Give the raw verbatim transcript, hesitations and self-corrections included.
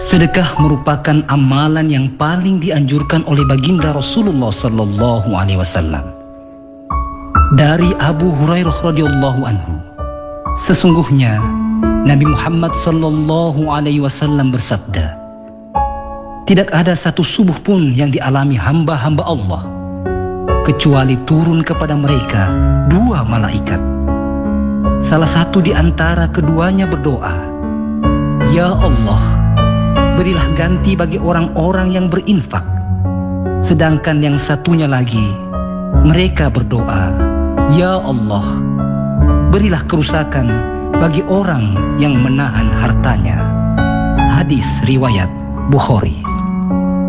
Sedekah merupakan amalan yang paling dianjurkan oleh baginda Rasulullah sallallahu alaihi wasallam. Dari Abu Hurairah radhiyallahu anhu, sesungguhnya Nabi Muhammad sallallahu alaihi wasallam bersabda, tidak ada satu subuh pun yang dialami hamba-hamba Allah kecuali turun kepada mereka dua malaikat. Salah satu di antara keduanya berdoa, "Ya Allah, berilah ganti bagi orang-orang yang berinfak." Sedangkan yang satunya lagi, mereka berdoa, "Ya Allah, berilah kerusakan bagi orang yang menahan hartanya." Hadis riwayat Bukhari.